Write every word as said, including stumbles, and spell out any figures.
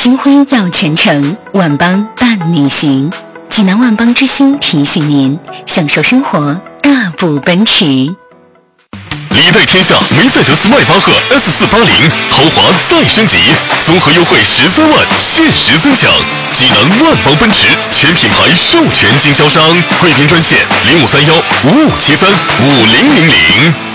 星辉耀全城，万邦伴你行。济南万邦之星提醒您，享受生活，大步奔驰。 历代天下梅赛德斯迈巴赫 S 四八零豪华再升级，综合优惠十三万，限时尊享。济南万邦奔驰全品牌授权经销商，贵宾专线零五三幺五五七三五零零零。